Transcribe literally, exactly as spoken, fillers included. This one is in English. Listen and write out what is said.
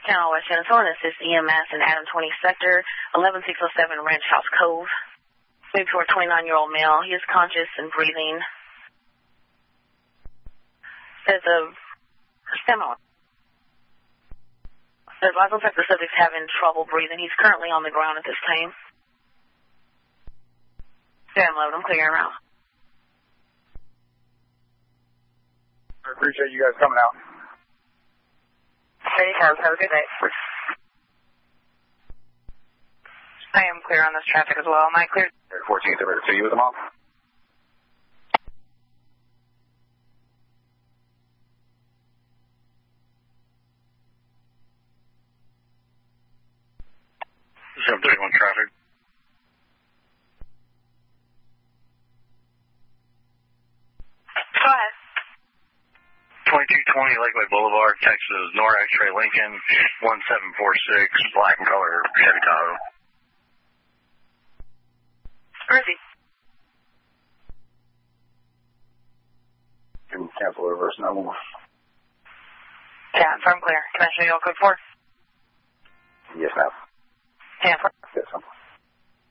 Channel West San Antonio, assist E M S in Adam twenty Sector, eleven six oh seven Ranch House Cove. Moved to a twenty-nine-year-old male. He is conscious and breathing. Says a similar. Says life looks like the subject's having trouble breathing. He's currently on the ground at this time. Stand load. I'm clearing out. I appreciate you guys coming out. Anytime. Have a good day. I am clear on this traffic as well. Am I clear? fourteenth, so you with them all? seven thirty-one traffic. Go ahead. twenty-two twenty Lakeway Boulevard, Texas, Nor X-Ray Lincoln, one seven four six, black and color Chevy Tahoe. Where is he? Can cancel the reverse no more. Yeah, firm clear. Can I show you all code four? Yes, ma'am. Yeah, firm. Yes, ma'am.